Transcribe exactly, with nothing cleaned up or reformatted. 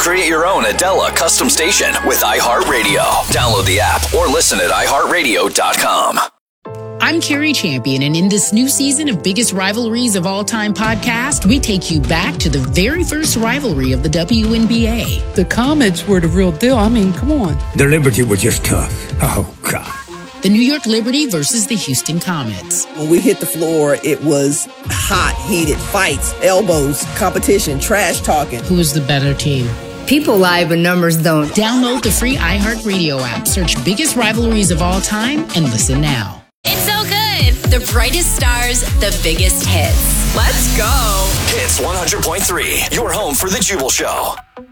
Create your own Adela custom station with iHeartRadio. Download the app or listen at i heart radio dot com. I'm Carrie Champion, and in this new season of Biggest Rivalries of All Time podcast, we take you back to the very first rivalry of the W N B A. The Comets were the real deal. I mean, come on. The Liberty were just tough. Oh, God. The New York Liberty versus the Houston Comets. When we hit the floor, it was hot, heated fights, elbows, competition, trash talking. Who was the better team? People lie, but numbers don't. Download the free iHeartRadio app, search Biggest Rivalries of All Time, and listen now. It's so good. The brightest stars, the biggest hits. Let's go. Hits one hundred point three, your home for the Jubal Show.